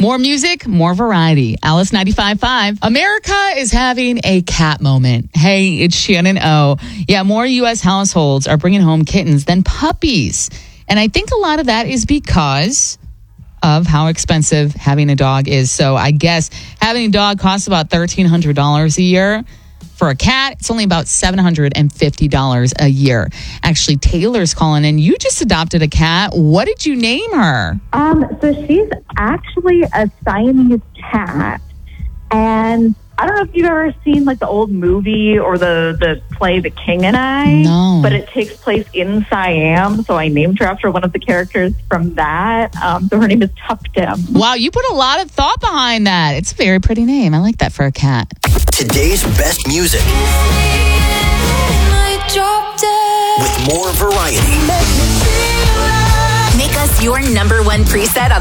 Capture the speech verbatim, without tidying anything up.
More music, more variety. Alice ninety-five point five. America is having a cat moment. Hey, it's Shannon O. Yeah, more U S households are bringing home kittens than puppies. And I think a lot of that is because of how expensive having a dog is. So I guess having a dog costs about thirteen hundred dollars a year. For a cat, it's only about seven hundred fifty dollars a year. Actually, Taylor's calling in. You just adopted a cat. What did you name her? Um, so she's actually a Siamese cat. And I don't know if you've ever seen like the old movie or the, the play The King and I. No. But it takes place in Siam. So I named her after one of the characters from that. Um, so her name is Tuptim. Wow, you put a lot of thought behind that. It's a very pretty name. I like that for a cat. Today's best music with more variety. Make us your number one preset on